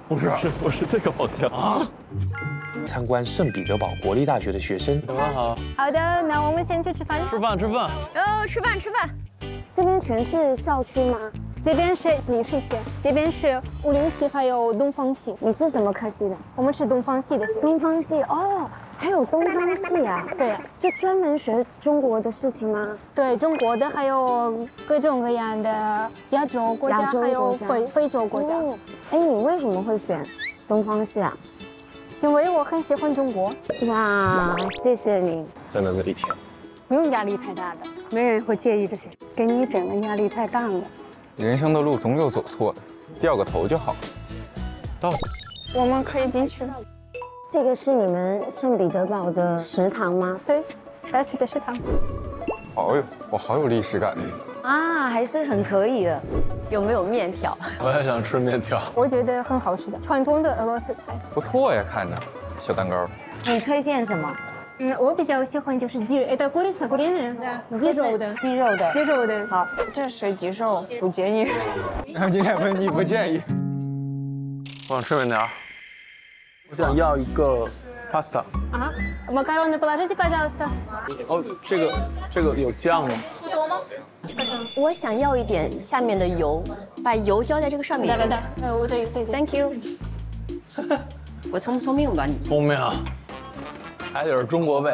不是，我是这个方向啊。 参观圣彼得堡国立大学的学生。 你们好。 好的，那我们先去吃饭。 吃饭。 吃饭。 这边全是校区吗？这边是历史系，这边是物理系，还有东方系。 你是什么科系的？ 我们是东方系的。 东方系哦，还有东方系啊？ 对呀， 就专门学中国的事情吗？ 对，中国的，还有各种各样的亚洲国家，还有非洲国家。 哎，你为什么会选东方系啊？ 因为我很喜欢中国。 哇，谢谢你。 在那一天。 不用压力太大的，没人会介意这些，给你整的压力太大了。 人生的路总有走错的，掉个头就好了。 到， 我们可以进去了。 这个是你们圣彼得堡的食堂吗？ 对，S 的食堂。 哦呦，我好有历史感啊，还是很可以的。 有没有面条？ 我也想吃面条。 我觉得很好吃的传统的俄罗斯菜。 不错呀，看着小蛋糕。 你推荐什么？ 我比较喜欢就是鸡肉，это курица куриная，鸡肉的。 鸡肉的。 鸡肉的。 好， 这水鸡肉不建议。 你不建议？ 我想吃面条。我想要一个 pasta。 啊，макароны положите, пожалуйста。 哦，这个有酱吗？ 不多吗？ 我想要一点下面的油，把油浇在这个上面。 对，对 ，Thank you。我聪不聪明吧你？ 聪明啊，还得是中国味。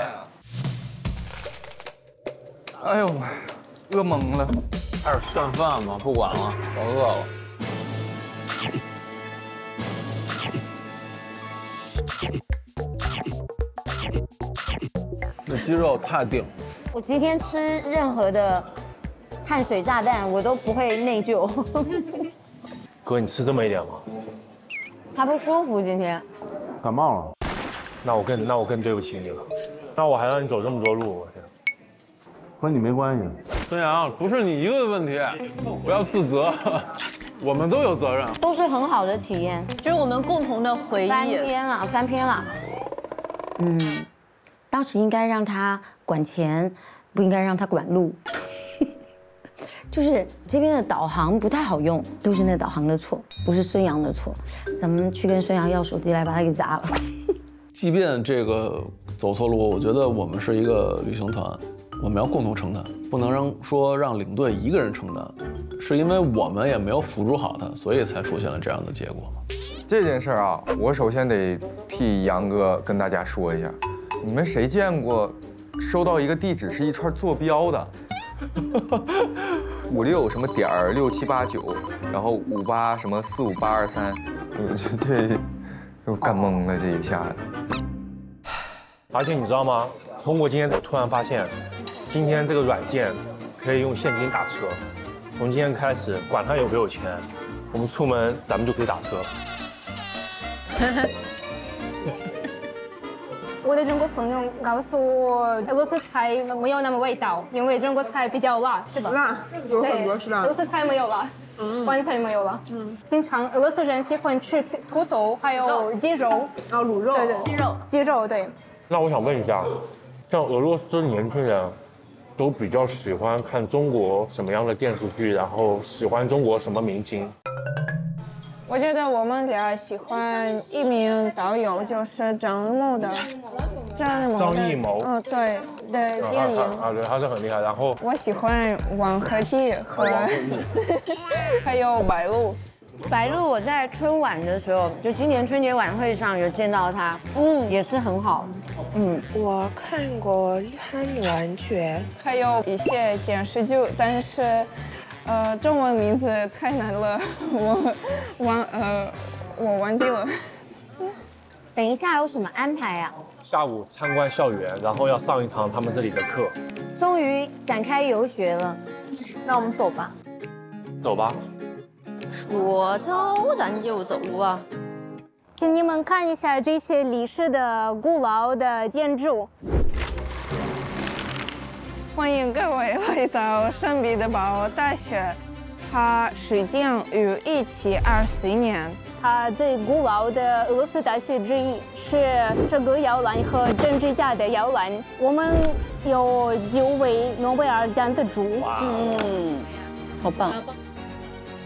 哎呦，饿懵了。 开始涮饭吧，不管了，我饿了。这鸡肉太顶了。 我今天吃任何的碳水炸弹，我都不会内疚。 哥，你吃这么一点吗？ 他不舒服今天。 感冒了。那我更对不起你了。那我还让你走这么多路，我天。 和你没关系。 孙杨，不是你一个问题，不要自责，我们都有责任。 都是很好的体验， 就是我们共同的回忆。 翻篇了。当时应该让他管钱，不应该让他管路。就是这边的导航不太好用，都是那导航的错，不是孙杨的错。咱们去跟孙杨要手机来把他给砸了。 即便这个走错路，我觉得我们是一个旅行团，我们要共同承担，不能让领队一个人承担，是因为我们也没有辅助好他，所以才出现了这样的结果嘛。 这件事儿啊，我首先得替杨哥跟大家说一下，你们谁见过收到一个地址是一串坐标的？56什么点儿6789，然后58什么45823，这又干懵了这一下子。 而且你知道吗？通过今天我突然发现，今天这个软件可以用现金打车。从今天开始，管他有没有钱，我们出门咱们就可以打车。 我的中国朋友告诉我，俄罗斯菜没有那么味道，因为中国菜比较辣，是吧？ 辣，有很多是辣。 俄罗斯菜没有辣，完全没有辣。平常俄罗斯人喜欢吃土豆，还有鸡肉。 卤肉。 对，鸡肉对。 那我想问一下，像俄罗斯年轻人都比较喜欢看中国什么样的电视剧，然后喜欢中国什么明星？ 我觉得我们俩喜欢一名导演，就是张艺谋的。 张艺谋。 对的电影。 对，他是很厉害。然后我喜欢王鹤棣和还有白鹿。 白鹿，我在春晚的时候，就今年春节晚会上有见到他，也是很好。 我看过《贪玩诀》， 还有一些电视剧，但是，中文名字太难了，我忘记了。 等一下有什么安排啊？ 下午参观校园，然后要上一堂他们这里的课。 终于展开游学了， 那我们走吧。 走吧。 说走咱就走啊！ 请你们看一下这些历史的古老的建筑。 欢迎各位来到圣彼得堡大学，它始建于1724年。 它最古老的俄罗斯大学之一，是这个摇篮和政治家的摇篮。我们有9位诺贝尔奖得主。 好棒！